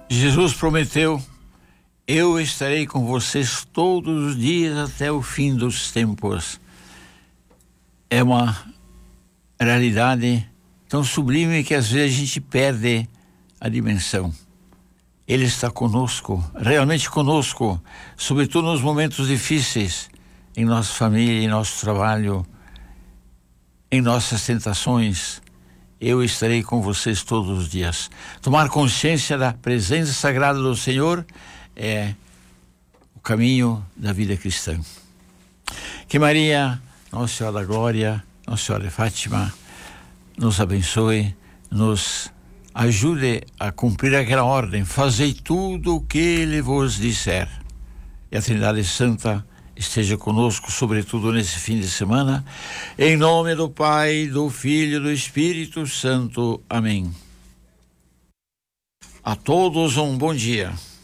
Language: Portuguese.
Jesus prometeu: eu estarei com vocês todos os dias até o fim dos tempos. É uma realidade tão sublime que às vezes a gente perde a dimensão. Ele está conosco, realmente conosco, sobretudo nos momentos difíceis, em nossa família, em nosso trabalho, em nossas tentações. Eu estarei com vocês todos os dias. Tomar consciência da presença sagrada do Senhor é o caminho da vida cristã. Que Maria, Nossa Senhora da Glória, Nossa Senhora de Fátima, nos abençoe, nos ajude a cumprir aquela ordem: fazei tudo o que Ele vos disser. E a Trindade Santa esteja conosco, sobretudo nesse fim de semana. Em nome do Pai, do Filho e do Espírito Santo. Amém. A todos um bom dia.